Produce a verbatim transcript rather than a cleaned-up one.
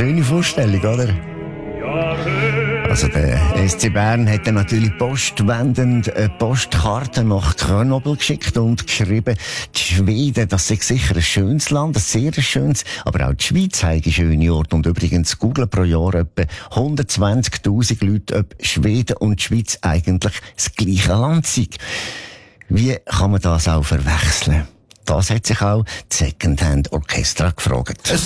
Schöne Vorstellung, oder? Also der S C Bern hat dann natürlich postwendend eine Postkarte nach Grenoble geschickt und geschrieben, die Schweden, das sei sicher ein schönes Land, ein sehr schönes, aber auch die Schweiz hat einen schönen Ort. Und übrigens googlen pro Jahr etwa hundertzwanzigtausend Leute, ob Schweden und die Schweiz eigentlich das gleiche Land sind. Wie kann man das auch verwechseln? Das hat sich auch die Secondhand Orchestra gefragt.